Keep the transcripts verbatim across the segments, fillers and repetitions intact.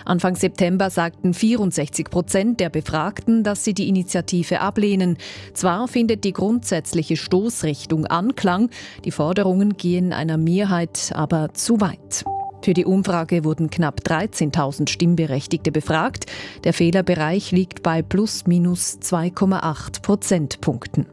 Anfang September sagten vierundsechzig Prozent der Befragten, dass sie die Initiative ablehnen. Zwar findet die grundsätzliche Stoßrichtung Anklang, die Forderungen gehen einer Mehrheit aber zu weit. Für die Umfrage wurden knapp dreizehntausend Stimmberechtigte befragt. Der Fehlerbereich liegt bei plus minus zwei Komma acht Prozentpunkten.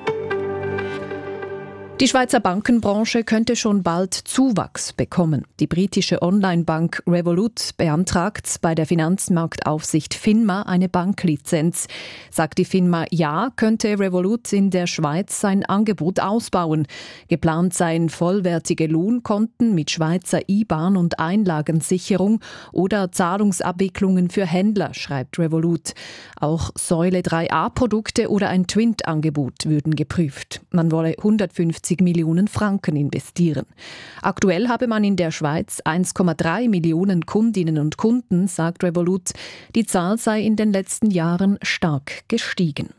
Die Schweizer Bankenbranche könnte schon bald Zuwachs bekommen. Die britische Online-Bank Revolut beantragt bei der Finanzmarktaufsicht FINMA eine Banklizenz. Sagt die FINMA ja, könnte Revolut in der Schweiz sein Angebot ausbauen. Geplant seien vollwertige Lohnkonten mit Schweizer I B A N und Einlagensicherung oder Zahlungsabwicklungen für Händler, schreibt Revolut. Auch Säule drei a Produkte oder ein Twint-Angebot würden geprüft. Man wolle hundertfünfzig Millionen Franken investieren. Aktuell habe man in der Schweiz eins Komma drei Millionen Kundinnen und Kunden, sagt Revolut. Die Zahl sei in den letzten Jahren stark gestiegen.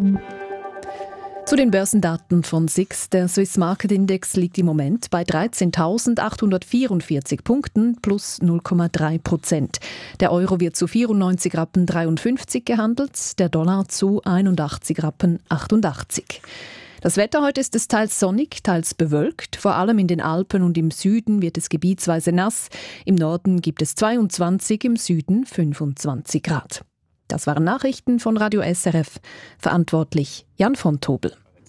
Zu den Börsendaten von S I X. Der Swiss Market Index liegt im Moment bei dreizehntausendachthundertvierundvierzig Punkten plus null Komma drei Prozent. Der Euro wird zu vierundneunzig Rappen dreiundfünfzig gehandelt, der Dollar zu einundachtzig Rappen achtundachtzig. Das Wetter heute ist es teils sonnig, teils bewölkt. Vor allem in den Alpen und im Süden wird es gebietsweise nass. Im Norden gibt es zweiundzwanzig, im Süden fünfundzwanzig Grad. Das waren Nachrichten von Radio S R F. Verantwortlich Jan von Tobel.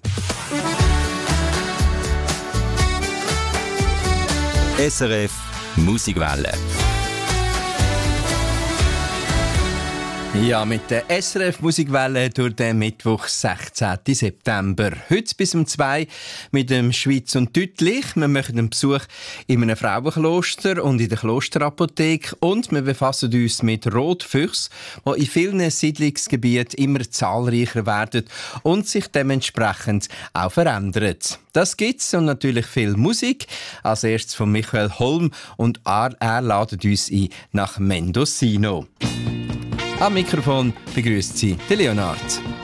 S R F Musikwelle. Ja, mit der S R F Musikwelle durch den Mittwoch, sechzehnten September. Heute bis um zwei mit dem Schweiz und Deutlich. Wir machen einen Besuch in einem Frauenkloster und in der Klosterapotheke. Und wir befassen uns mit Rotfüchsen, die in vielen Siedlungsgebieten immer zahlreicher werden und sich dementsprechend auch verändern. Das gibt's und natürlich viel Musik. Als erstes von Michael Holm und er, er ladet uns ein nach Mendocino. Am Mikrofon begrüßt Sie Leonard.